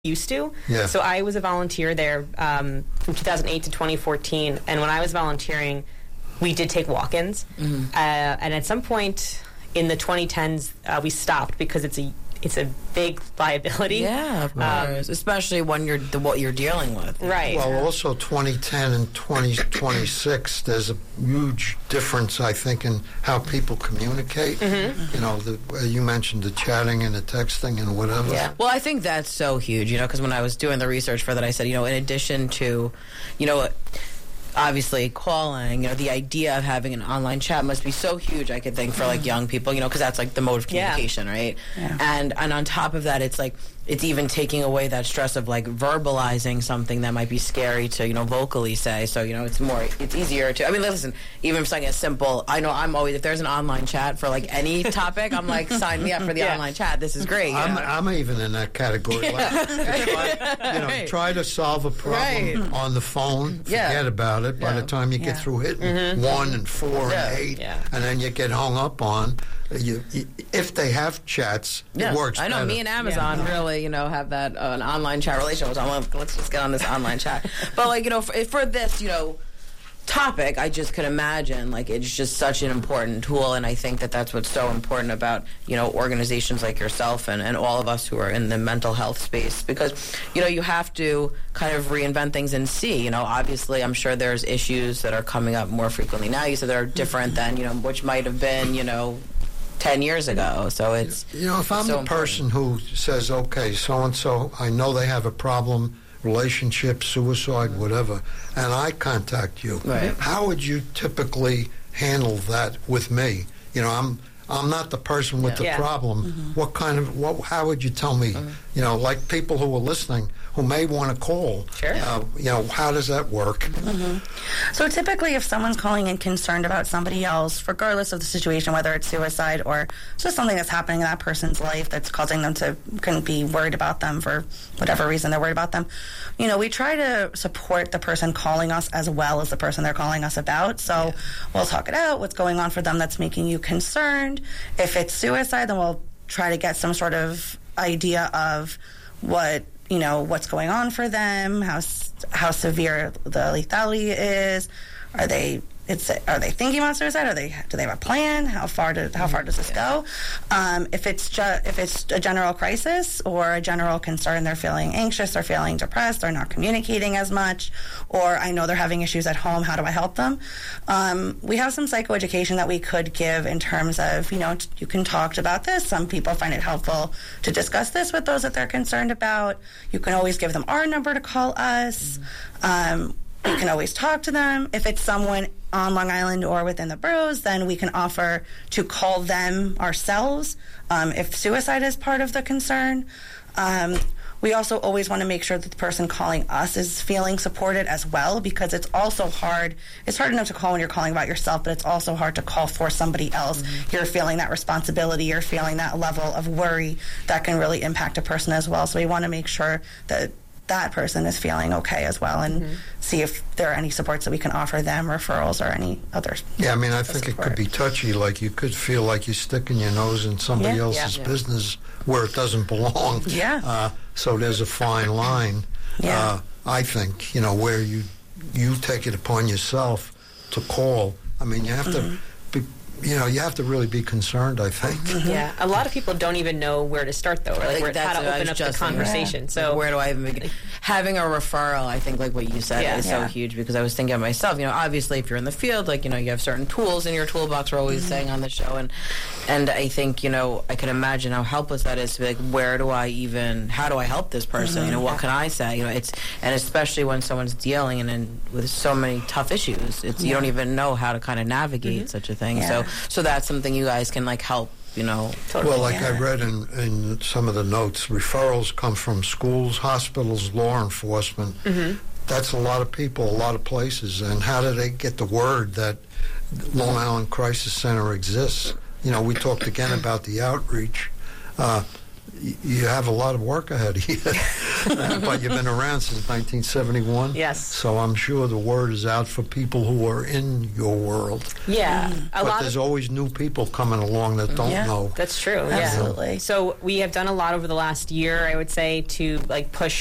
used to. Yeah. So I was a volunteer there from 2008 to 2014, and when I was volunteering, we did take walk-ins. And at some point in the 2010s, we stopped because it's a big liability. Yeah, of course. Especially when what you're dealing with. Right. Well, also 2010 and 2026, there's a huge difference, I think, in how people communicate. You know, you mentioned the chatting and the texting and whatever. Yeah. Well, I think that's so huge, because when I was doing the research for that, I said, in addition to, obviously calling, the idea of having an online chat must be so huge, I could think, for like young people, because that's like the mode of communication, right? Yeah. And on top of that, it's like, it's even taking away that stress of like verbalizing something that might be scary to, vocally say. So, it's easier to, listen, even if something as simple, I know I'm always, if there's an online chat for like any topic, I'm like, sign me up for the online chat. This is great. I'm even in that category. Try to solve a problem on the phone, forget about it. By the time you get through hitting 1 and 4 and 8, and then you get hung up on, if they have chats, it works I know, better. me and Amazon really, have that an online chat relationship. So I'm like, let's just get on this online chat. But like, for this, topic, I just could imagine, like, it's just such an important tool, and I think that that's what's so important about, organizations like yourself and all of us who are in the mental health space, because, you have to kind of reinvent things and see, obviously, I'm sure there's issues that are coming up more frequently now. You said they're different than, which might have been, 10 years ago. So it's if I'm so the person who says, okay, so-and-so, I know they have a problem, relationship, suicide, whatever, and I contact you, how would you typically handle that with me? I'm not the person with the problem. How would you tell me? Like people who are listening who may want to call. Sure. How does that work? So typically, if someone's calling in concerned about somebody else, regardless of the situation, whether it's suicide or just something that's happening in that person's life that's causing them to be worried about them for whatever reason they're worried about them, we try to support the person calling us as well as the person they're calling us about. So we'll talk it out, what's going on for them that's making you concerned. If it's suicide, then we'll try to get some sort of idea of what's going on for them, how severe the lethality is. Are they thinking about suicide? Do they have a plan? How far does this go? If it's a general crisis or a general concern, they're feeling anxious, they're feeling depressed, they're not communicating as much, or I know they're having issues at home. How do I help them? We have some psychoeducation that we could give in terms of you can talk about this. Some people find it helpful to discuss this with those that they're concerned about. You can always give them our number to call us. You can always talk to them. If it's someone on Long Island or within the boroughs, then we can offer to call them ourselves if suicide is part of the concern. We also always want to make sure that the person calling us is feeling supported as well, because it's also hard. It's hard enough to call when you're calling about yourself, but it's also hard to call for somebody else. You're feeling that responsibility. You're feeling that level of worry that can really impact a person as well. So we want to make sure that that person is feeling okay as well, and see if there are any supports that we can offer them, referrals or any others. Yeah, I think it could be touchy. Like you could feel like you're sticking your nose in somebody else's business where it doesn't belong. So there's a fine line. I think, where you take it upon yourself to call. You have to be, you have to really be concerned, I think. Yeah, a lot of people don't even know where to start, though, or how to open up the conversation. So where do I even begin? Having a referral, I think, like what you said, is so huge, because I was thinking of myself, obviously if you're in the field, like, you have certain tools in your toolbox, we're always saying on the show, and I think, I can imagine how helpless that is to be like, how do I help this person? What can I say? And especially when someone's dealing with so many tough issues, you don't even know how to kind of navigate such a thing. So that's something you guys can help. Well, like I read in some of the notes, referrals come from schools, hospitals, law enforcement. That's a lot of people, a lot of places. And how do they get the word that Long Island Crisis Center exists? We talked again about the outreach. you have a lot of work ahead of you. But you've been around since 1971. Yes. So I'm sure the word is out for people who are in your world. Yeah. But there's always new people coming along that don't know. That's true. Absolutely. Yeah. So we have done a lot over the last year, I would say, to like push